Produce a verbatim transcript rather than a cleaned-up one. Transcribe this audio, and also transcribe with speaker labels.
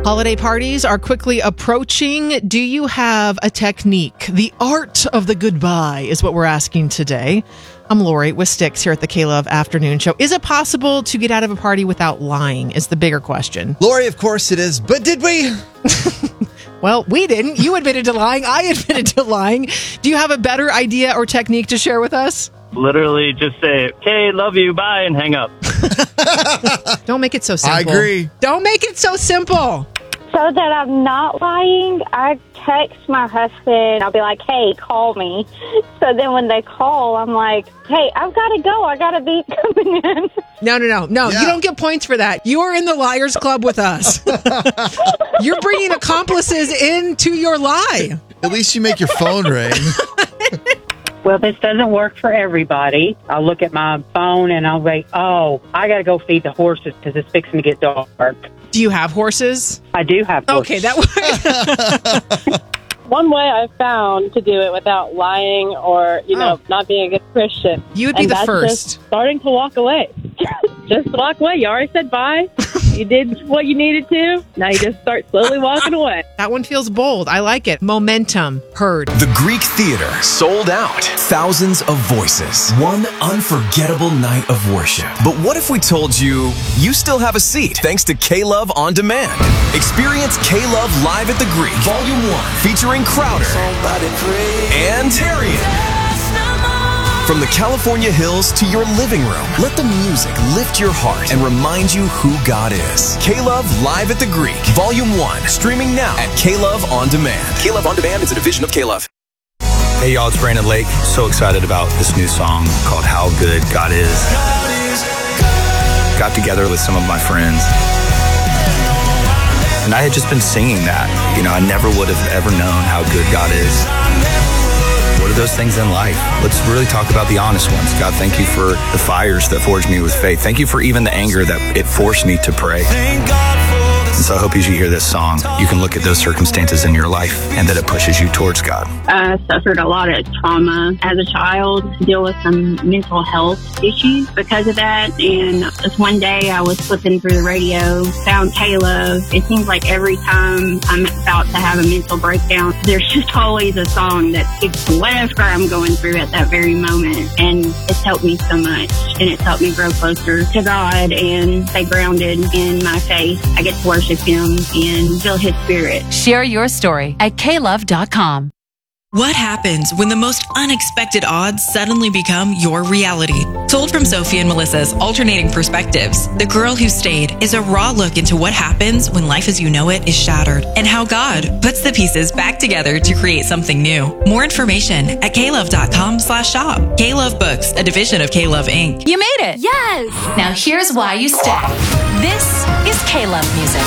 Speaker 1: Holiday parties are quickly approaching. Do you have a technique? The art of the goodbye is what we're asking today. I'm Lori with Styx here at the K-Love Afternoon Show. Is it possible to get out of a party without lying is the bigger question.
Speaker 2: Lori, of course it is. But did we?
Speaker 1: Well, we didn't. You admitted to lying. I admitted to lying. Do you have a better idea or technique to share with us?
Speaker 3: Literally just say, okay, love you, bye, and hang up.
Speaker 1: Don't make it so simple.
Speaker 2: I agree.
Speaker 1: Don't make it so simple.
Speaker 4: So that I'm not lying, I text my husband. I'll be like, hey, call me. So then when they call, I'm like, hey, I've got to go. I got a beat coming in.
Speaker 1: No, no, no. No,
Speaker 2: Yeah.
Speaker 1: You don't get points for that. You are in the Liars Club with us. You're bringing accomplices into your lie.
Speaker 2: At least you make your phone ring.
Speaker 5: Well, this doesn't work for everybody. I'll look at my phone and I'll say, oh, I got to go feed the horses because it's fixing to get dark.
Speaker 1: Do you have horses?
Speaker 5: I do have horses.
Speaker 1: Okay, that works.
Speaker 6: One way I've found to do it without lying or, you know,
Speaker 1: Oh.
Speaker 6: not being a good Christian.
Speaker 1: You would be
Speaker 6: and
Speaker 1: the
Speaker 6: that's
Speaker 1: first.
Speaker 6: Just starting to walk away. Just walk away. You already said bye. You did what you needed to. Now you just start slowly walking away.
Speaker 1: That one feels bold. I like it. Momentum. Heard.
Speaker 7: The Greek Theater sold out. Thousands of voices. One unforgettable night of worship. But what if we told you you still have a seat thanks to K-Love On Demand? Experience K-Love live at the Greek, Volume one, featuring Crowder and Tarian. From the California hills to your living room, let the music lift your heart and remind you who God is. K-Love Live at the Greek, Volume one, streaming now at K-Love On Demand. K-Love On Demand is a division of K-Love.
Speaker 8: Hey y'all, it's Brandon Lake. So excited about this new song called How Good God Is. Got together with some of my friends, and I had just been singing that. You know, I never would have ever known how good God is. What are those things in life? Let's really talk about the honest ones. God, thank you for the fires that forged me with faith. Thank you for even the anger that it forced me to pray. And so I hope as you hear this song, you can look at those circumstances in your life and that it pushes you towards God.
Speaker 9: I suffered a lot of trauma as a child, deal with some mental health issues because of that. And just one day I was flipping through the radio, found K-Love. It seems like every time I'm about to have a mental breakdown, there's just always a song that speaks to whatever I'm going through at that very moment. And it's helped me so much. And it's helped me grow closer to God and stay grounded in my faith. I get to worship Him and feel His Spirit.
Speaker 10: Share your story at K love dot com.
Speaker 11: What happens when the most unexpected odds suddenly become your reality? Told from Sophie and Melissa's Alternating Perspectives, The Girl Who Stayed is a raw look into what happens when life as you know it is shattered and how God puts the pieces back together to create something new. More information at K love dot com slash shop. K-Love Books, a division of K-Love Incorporated.
Speaker 10: You made it! Yes! Now here's why you stay. This is K-Love music.